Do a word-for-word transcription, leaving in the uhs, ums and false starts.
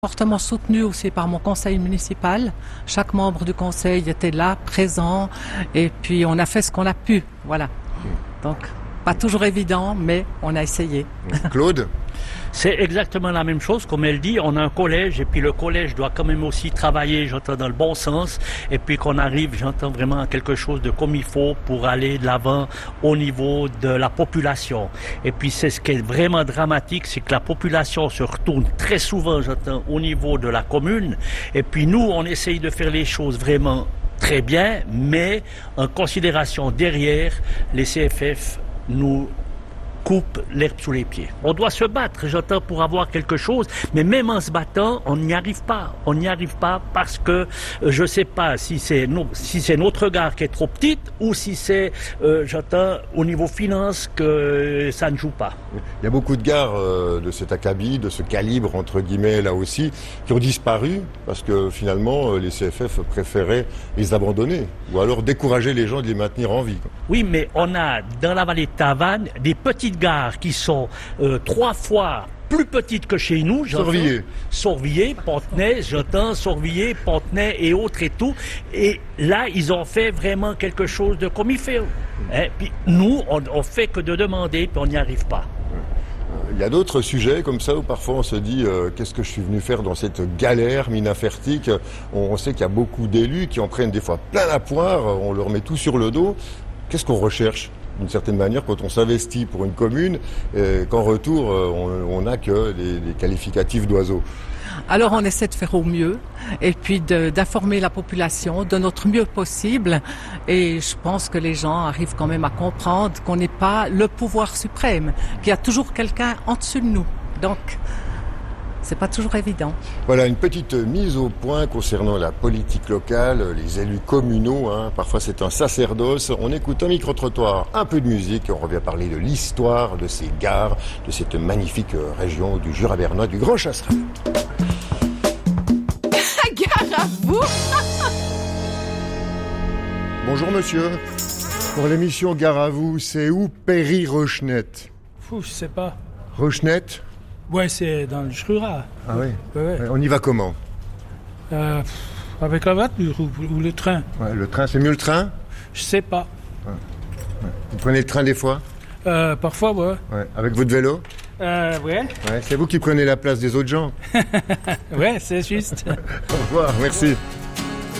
Fortement soutenu aussi par mon conseil municipal. Chaque membre du conseil était là, présent, et puis on a fait ce qu'on a pu. Voilà. Donc, pas toujours évident, mais on a essayé. Claude ? C'est exactement la même chose, comme elle dit, on a un collège et puis le collège doit quand même aussi travailler, j'entends, dans le bon sens, et puis qu'on arrive, j'entends, vraiment à quelque chose de comme il faut pour aller de l'avant au niveau de la population. Et puis c'est ce qui est vraiment dramatique, c'est que la population se retourne très souvent, j'entends, au niveau de la commune, et puis nous, on essaye de faire les choses vraiment très bien, mais en considération derrière, les C F F nous coupe l'herbe sous les pieds. On doit se battre, j'entends, pour avoir quelque chose, mais même en se battant, on n'y arrive pas. On n'y arrive pas parce que euh, je ne sais pas si c'est no, si c'est notre gare qui est trop petite ou si c'est, euh, j'entends, au niveau finance que euh, ça ne joue pas. Il y a beaucoup de gares euh, de cet acabit, de ce calibre, entre guillemets, là aussi, qui ont disparu parce que finalement, euh, les C F F préféraient les abandonner ou alors décourager les gens de les maintenir en vie. Oui, mais on a dans la vallée de Tavannes des petites gares qui sont euh, trois fois plus petites que chez nous. Sorvilliers. Sorvilliers, Pontenay, j'entends, Sorvilliers, Pontenay et autres et tout. Et là, ils ont fait vraiment quelque chose de comme il fait. Hein? Puis nous, on, on fait que de demander, puis on n'y arrive pas. Il y a d'autres sujets comme ça où parfois on se dit euh, qu'est-ce que je suis venu faire dans cette galère minafertique. On, on sait qu'il y a beaucoup d'élus qui en prennent des fois plein la poire, on leur met tout sur le dos. Qu'est-ce qu'on recherche d'une certaine manière quand on s'investit pour une commune et qu'en retour on n'a que les, les qualificatifs d'oiseaux? Alors on essaie de faire au mieux et puis de, d'informer la population de notre mieux possible, et je pense que les gens arrivent quand même à comprendre qu'on n'est pas le pouvoir suprême, qu'il y a toujours quelqu'un en dessus de nous. Donc c'est pas toujours évident. Voilà une petite mise au point concernant la politique locale, les élus communaux, hein. Parfois c'est un sacerdoce. On écoute un micro-trottoir, un peu de musique et on revient parler de l'histoire de ces gares, de cette magnifique région du Jura bernois, du Grand Chasseras. Gare à vous. Bonjour monsieur. Pour l'émission Gare à vous, c'est où Péry-Rochenette? Fou, je sais pas. Rochenette? Ouais, c'est dans le Jura. Ah oui. Ouais, ouais. On y va comment? Euh, avec la voiture ou, ou le train? Ouais, le train, c'est mieux le train? Je sais pas. Ouais. Ouais. Vous prenez le train des fois? Euh, parfois, ouais. Ouais. Avec votre vélo? Euh, ouais. Ouais. C'est vous qui prenez la place des autres gens? Ouais, c'est juste. Au revoir, merci.